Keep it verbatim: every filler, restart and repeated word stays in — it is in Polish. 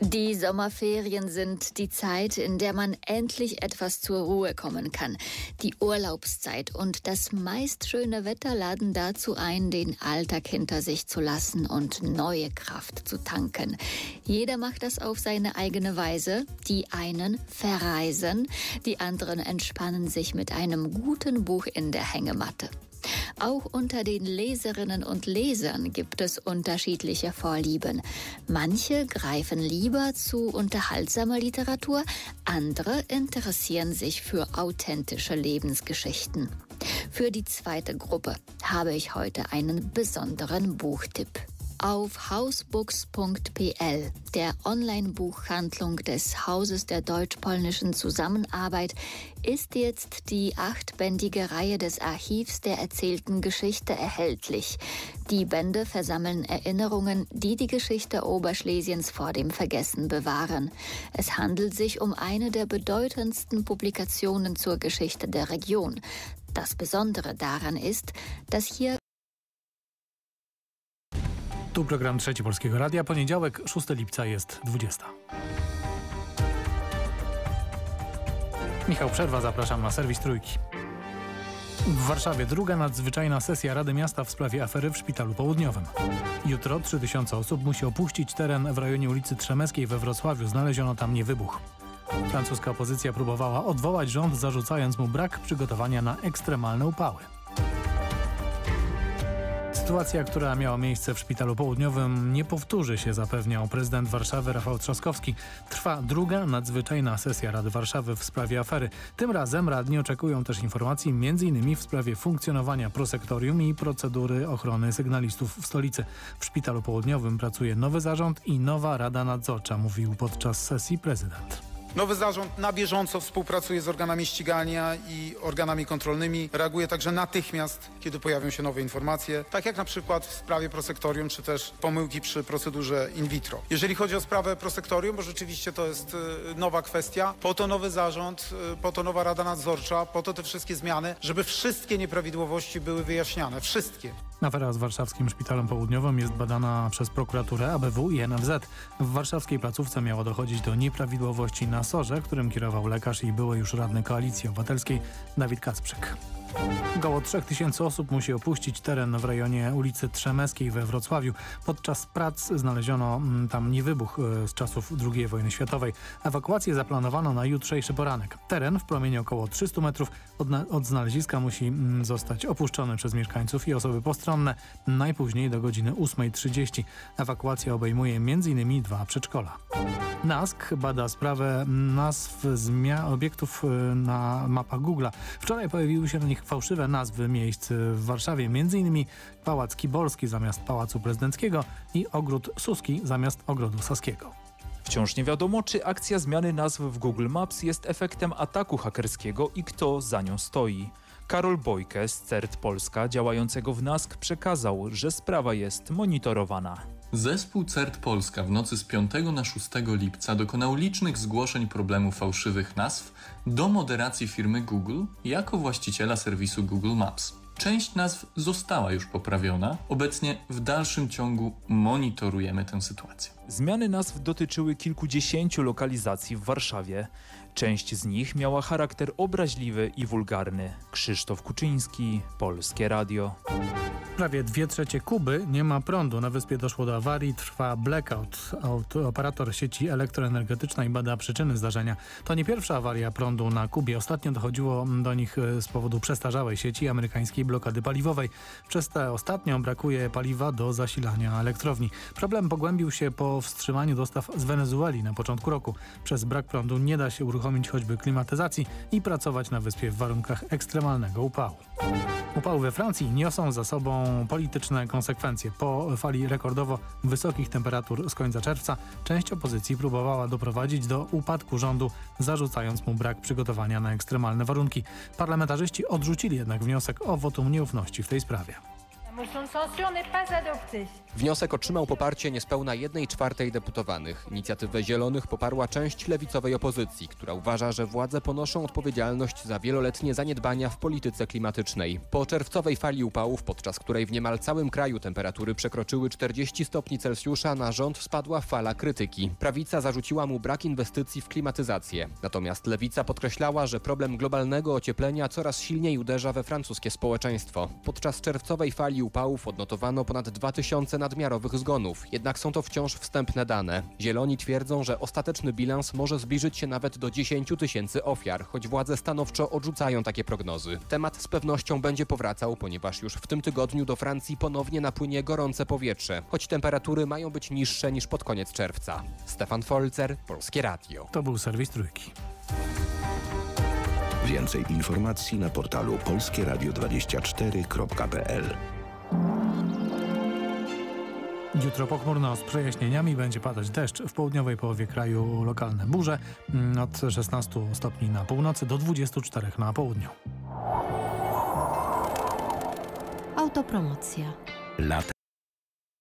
Die Sommerferien sind die Zeit, in der man endlich etwas zur Ruhe kommen kann. Die Urlaubszeit und das meist schöne Wetter laden dazu ein, den Alltag hinter sich zu lassen und neue Kraft zu tanken. Jeder macht das auf seine eigene Weise. Die einen verreisen, die anderen entspannen sich mit einem guten Buch in der Hängematte. Auch unter den Leserinnen und Lesern gibt es unterschiedliche Vorlieben. Manche greifen lieber zu unterhaltsamer Literatur, andere interessieren sich für authentische Lebensgeschichten. Für die zweite Gruppe habe ich heute einen besonderen Buchtipp. Auf hausbooks punkt p l, der Online-Buchhandlung des Hauses der deutsch-polnischen Zusammenarbeit, ist jetzt die achtbändige Reihe des Archivs der erzählten Geschichte erhältlich. Die Bände versammeln Erinnerungen, die die Geschichte Oberschlesiens vor dem Vergessen bewahren. Es handelt sich um eine der bedeutendsten Publikationen zur Geschichte der Region. Das Besondere daran ist, dass hier Tu program Trzeci Polskiego Radia. Poniedziałek, szóstego lipca, jest dwudziesta. Michał Przerwa, zapraszam na serwis Trójki. W Warszawie druga nadzwyczajna sesja Rady Miasta w sprawie afery w Szpitalu Południowym. Jutro trzy tysiące osób musi opuścić teren w rejonie ulicy Trzemeckiej we Wrocławiu. Znaleziono tam niewybuch. Francuska opozycja próbowała odwołać rząd, zarzucając mu brak przygotowania na ekstremalne upały. Sytuacja, która miała miejsce w Szpitalu Południowym, nie powtórzy się, zapewniał prezydent Warszawy Rafał Trzaskowski. Trwa druga nadzwyczajna sesja Rady Warszawy w sprawie afery. Tym razem radni oczekują też informacji między innymi w sprawie funkcjonowania prosektorium i procedury ochrony sygnalistów w stolicy. W Szpitalu Południowym pracuje nowy zarząd i nowa rada nadzorcza, mówił podczas sesji prezydent. Nowy zarząd na bieżąco współpracuje z organami ścigania i organami kontrolnymi. Reaguje także natychmiast, kiedy pojawią się nowe informacje, tak jak na przykład w sprawie prosektorium, czy też pomyłki przy procedurze in vitro. Jeżeli chodzi o sprawę prosektorium, bo rzeczywiście to jest y, nowa kwestia, po to nowy zarząd, y, po to nowa rada nadzorcza, po to te wszystkie zmiany, żeby wszystkie nieprawidłowości były wyjaśniane. Wszystkie. Afera z warszawskim Szpitalem Południowym jest badana przez prokuraturę, A B W i N F Z. W warszawskiej placówce miało dochodzić do nieprawidłowości na sorze, którym kierował lekarz i były już radny Koalicji Obywatelskiej Dawid Kacprzyk. Około trzech tysięcy osób musi opuścić teren w rejonie ulicy Trzemeckiej we Wrocławiu. Podczas prac znaleziono tam niewybuch z czasów drugiej wojny światowej. Ewakuację zaplanowano na jutrzejszy poranek. Teren w promieniu około trzystu metrów od, od znaleziska musi zostać opuszczony przez mieszkańców i osoby postronne najpóźniej do godziny ósmej trzydzieści. Ewakuacja obejmuje między innymi dwa przedszkola. N A S K bada sprawę nazw zmian obiektów na mapach Google'a. Wczoraj pojawiły się na nich fałszywe nazwy miejsc w Warszawie, między innymi Pałac Kibolski zamiast Pałacu Prezydenckiego i Ogród Suski zamiast Ogrodu Saskiego. Wciąż nie wiadomo, czy akcja zmiany nazw w Google Maps jest efektem ataku hakerskiego i kto za nią stoi. Karol Bojke z C E R T Polska działającego w N A S K przekazał, że sprawa jest monitorowana. Zespół C E R T Polska w nocy z piątego na szóstego lipca dokonał licznych zgłoszeń problemu fałszywych nazw do moderacji firmy Google jako właściciela serwisu Google Maps. Część nazw została już poprawiona. Obecnie w dalszym ciągu monitorujemy tę sytuację. Zmiany nazw dotyczyły kilkudziesięciu lokalizacji w Warszawie. Część z nich miała charakter obraźliwy i wulgarny. Krzysztof Kuczyński, Polskie Radio. Prawie dwie trzecie Kuby nie ma prądu. Na wyspie doszło do awarii, trwa blackout. Operator sieci elektroenergetycznej bada przyczyny zdarzenia. To nie pierwsza awaria prądu na Kubie. Ostatnio dochodziło do nich z powodu przestarzałej sieci amerykańskiej blokady paliwowej. Przez tę ostatnią brakuje paliwa do zasilania elektrowni. Problem pogłębił się po wstrzymaniu dostaw z Wenezueli na początku roku. Przez brak prądu nie da się uruchomić choćby klimatyzacji i pracować na wyspie w warunkach ekstremalnego upału. Upały we Francji niosą za sobą polityczne konsekwencje. Po fali rekordowo wysokich temperatur z końca czerwca część opozycji próbowała doprowadzić do upadku rządu, zarzucając mu brak przygotowania na ekstremalne warunki. Parlamentarzyści odrzucili jednak wniosek o wotum nieufności w tej sprawie. Wniosek otrzymał poparcie niespełna jednej czwartej deputowanych. Inicjatywę Zielonych poparła część lewicowej opozycji, która uważa, że władze ponoszą odpowiedzialność za wieloletnie zaniedbania w polityce klimatycznej. Po czerwcowej fali upałów, podczas której w niemal całym kraju temperatury przekroczyły czterdzieści stopni Celsjusza, na rząd spadła fala krytyki. Prawica zarzuciła mu brak inwestycji w klimatyzację. Natomiast lewica podkreślała, że problem globalnego ocieplenia coraz silniej uderza we francuskie społeczeństwo. Podczas czerwcowej fali upałów odnotowano ponad dwa tysiące nadmiarowych zgonów. Jednak są to wciąż wstępne dane. Zieloni twierdzą, że ostateczny bilans może zbliżyć się nawet do dziesięciu tysięcy ofiar, choć władze stanowczo odrzucają takie prognozy. Temat z pewnością będzie powracał, ponieważ już w tym tygodniu do Francji ponownie napłynie gorące powietrze, choć temperatury mają być niższe niż pod koniec czerwca. Stefan Folzer, Polskie Radio. To był serwis Trójki. Więcej informacji na portalu polskie radio dwadzieścia cztery kropka p l. Jutro pochmurno z przejaśnieniami, będzie padać deszcz. W południowej połowie kraju lokalne burze. Od szesnastu stopni na północy do dwudziestu czterech na południu. Autopromocja. Latem